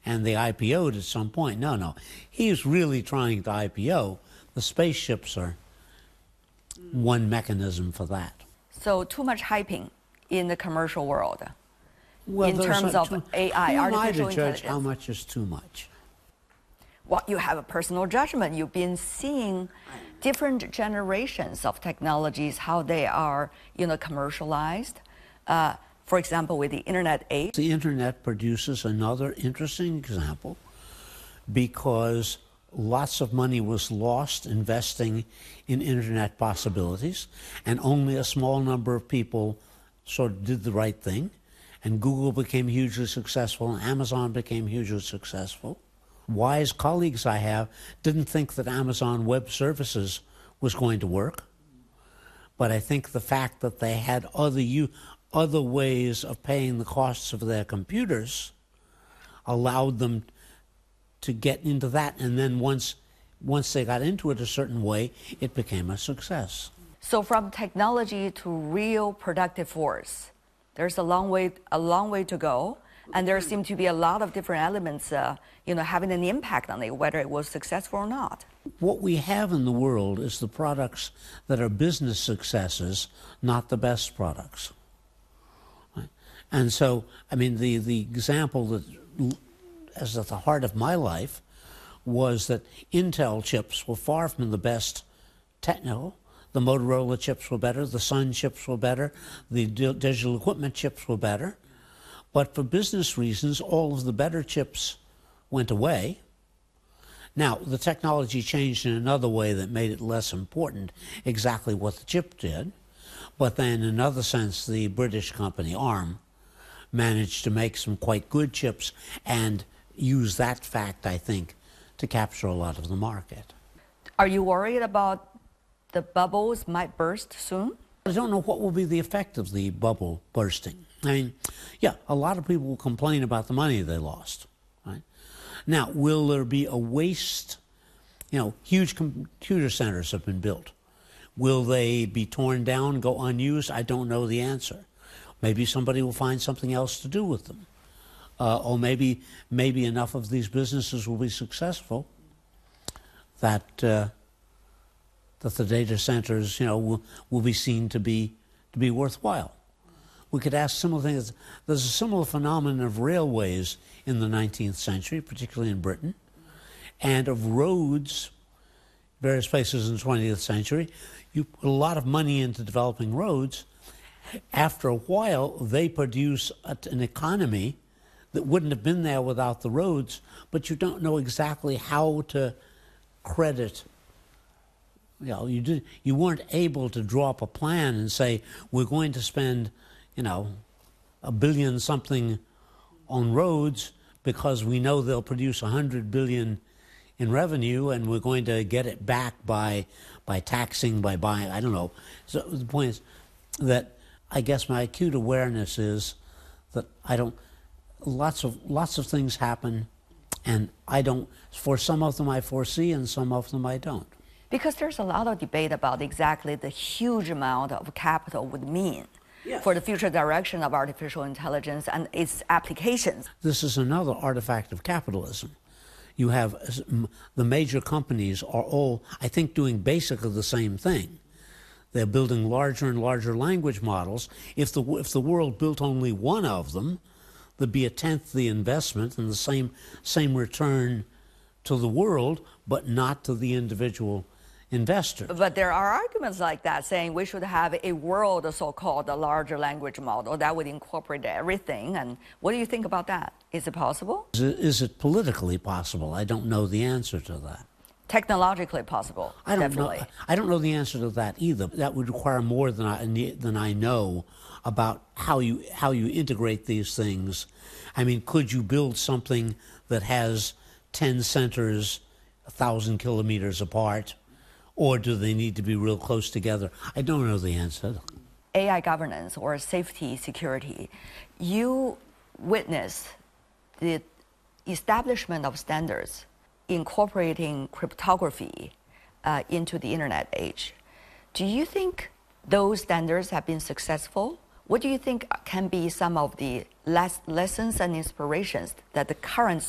and they IPO'd at some point. No. He's really trying to IPO. The spaceships are one mechanism for that. So too much hyping in the commercial world Well, in terms of AI, artificial intelligence. Judge how much is too much. Well, you have a personal judgment. You've been seeing different generations of technologies, how they are, commercialized. For example, with the internet age. The internet produces another interesting example because lots of money was lost investing in internet possibilities, and only a small number of people sort of did the right thing. And Google became hugely successful, and Amazon became hugely successful. Wise colleagues I have didn't think that Amazon Web Services was going to work, but I think the fact that they had other ways of paying the costs of their computers allowed them to get into that, and then once they got into it a certain way, it became a success. So from technology to real productive force, there's a long way to go, and there seem to be a lot of different elements, having an impact on it, whether it was successful or not. What we have in the world is the products that are business successes, not the best products. Right? And so, I mean, the example that is at the heart of my life was that Intel chips were far from the best technical. The Motorola chips were better, the Sun chips were better, the digital equipment chips were better. But for business reasons, all of the better chips went away. Now, the technology changed in another way that made it less important exactly what the chip did. But then, in another sense, the British company ARM managed to make some quite good chips and use that fact, I think, to capture a lot of the market. Are you worried about the bubbles might burst soon? I don't know what will be the effect of the bubble bursting. I mean, yeah, a lot of people will complain about the money they lost. Right? Now, will there be a waste? Huge computer centers have been built. Will they be torn down, go unused? I don't know the answer. Maybe somebody will find something else to do with them. Or maybe enough of these businesses will be successful that the data centers, will be seen to be worthwhile. We could ask similar things. There's a similar phenomenon of railways in the 19th century, particularly in Britain, and of roads, various places in the 20th century. You put a lot of money into developing roads. After a while, they produce an economy that wouldn't have been there without the roads, but you don't know exactly how to credit. You weren't able to draw up a plan and say, we're going to spend, $1 billion something on roads because we know they'll produce $100 billion in revenue, and we're going to get it back by taxing, by buying, I don't know. So the point is that I guess my acute awareness is that lots of things happen, and for some of them I foresee and some of them I don't. Because there's a lot of debate about exactly the huge amount of capital would mean for the future direction of artificial intelligence and its applications. This is another artifact of capitalism. You have the major companies are all, I think, doing basically the same thing. They're building larger and larger language models. If the world built only one of them, there'd be a tenth the investment and the same return to the world, but not to the individual investor. But there are arguments like that saying we should have a world, so-called a larger language model that would incorporate everything. And what do you think about that? Is it possible? Is it politically possible? I don't know the answer to that. Technologically possible, definitely. I don't know the answer to that either. That would require more than I know about how you integrate these things. I mean, could you build something that has 10 centers 1,000 kilometers apart, or do they need to be real close together? I don't know the answer. AI governance or safety security, you witness the establishment of standards incorporating cryptography into the internet age. Do you think those standards have been successful? What do you think can be some of the lessons and inspirations that the current